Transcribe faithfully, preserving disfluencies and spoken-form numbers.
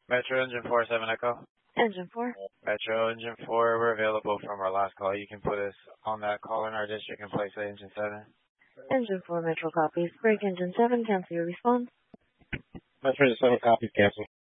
Metro Engine four, seven Echo. Engine four. Metro Engine four, we're available from our last call. You can put us on that call in our district and place at Engine seven. Engine four, Metro copies. Break Engine seven, cancel your response. Metro Engine seven copies, cancel.